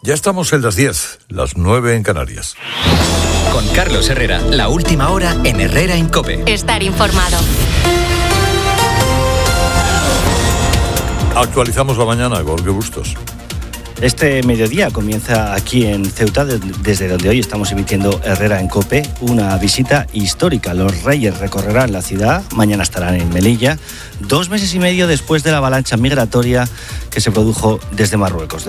Ya estamos en las 10, las 9 en Canarias. Con Carlos Herrera, la última hora en Herrera en COPE. Estar informado. Actualizamos la mañana, Jorge Bustos. Este mediodía comienza aquí en Ceuta, desde donde hoy estamos emitiendo Herrera en COPE, una visita histórica. Los Reyes recorrerán la ciudad, mañana estarán en Melilla, 2 meses y medio después de la avalancha migratoria que se produjo desde Marruecos.